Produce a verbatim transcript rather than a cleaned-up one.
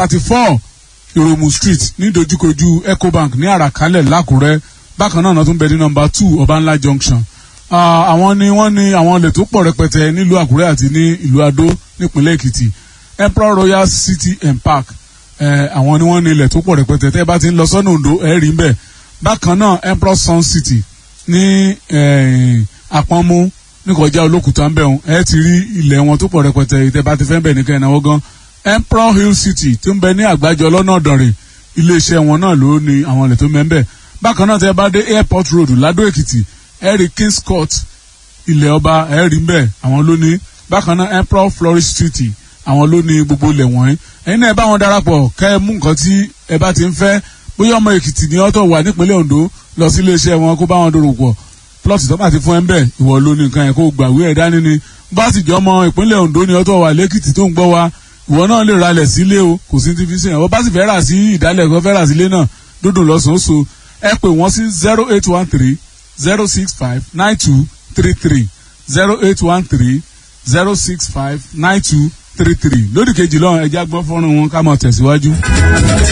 thirty four Ìròmù street ní dojúkojú Ecobank ní Àràkálẹ̀ l'Ákúrẹ́. Bákan náà tún bẹ ní number two Ọbànlá junction. Àwọn ni wọ́n ní àwọn ilẹ̀ tó pọ̀ rẹpẹtẹ nílùú Àkúrẹ́ àti ní ìlú Adó nípínlẹ̀ Èkìtì. Emperor Royal City and Park àwọn ni wọ́n ní ilẹ̀ tó pọ̀ rẹpẹtẹ tẹ́ bá ti ń lọ sọ́nà Oǹdó ẹ̀ rí mbẹ̀. Bákan náà Emperor Sun City ní Àpọ́nmú níkọjá Olókùta ń bẹ̀rùn ẹ̀ ti rí ilẹ̀ wọn tó pọ̀ rẹpẹtẹ tẹ́ bá ti fẹ́ bẹ̀ ní kẹ́hìn náà gan. Emperor Hill City tó ń bẹ ní Àgbájọ lọ́nà Ọ̀dànrè iléeṣẹ́ wọn náà ló ní àwọn ilẹ̀ tó mẹ́ńbẹ̀. Bákan náà tẹ́ bá dé Airport Road Ládó Èkìtì ẹ̀ rí Kings Court ilẹ̀ ọba ẹ̀ rí mbẹ̀ àwọn ló ní. Bákan náà Emperor Florist City àwọn ló ní gbogbo ilẹ̀ wọ̀nyí. Ẹ̀yin náà ẹ bá wọn darapọ̀ kẹ́ ẹ mú nǹkan tí ẹ bá ti ń fẹ́ bóyá ọmọ Èkìtì ní ọ̀tọ̀ wà nípínlẹ̀ Oǹdó lọ sí iléeṣẹ́ wọn kó bá wọn dòrò pọ̀ plọ̀tì tó bá ti fún ẹ ń bẹ̀ ìwọ ló ní nǹkan yẹn kó gbàwé ẹ̀ dání ni bá sì jọ ọmọ ìpínlẹ̀ Oǹdó ní ọ̀tọ̀ wà lẹ́kìtì tó ń gbọ́ wa ìwọ náà lè ralẹ̀ sílé o kò sí ti fi sìn ẹ̀ bá sì fẹ́ rà sí ìdálẹ̀ kan fẹ́ rà sílé náà dúdùn lọ́sọ̀ọ́sọ ẹ pè wọ́n sí zero eight one three zero six five nine two three three zero eight one three zero six five nine two three three lódì kejì lọ́wọ́ ẹja gbọ́ fọ́nrán wọn ká máa tẹ̀síwájú.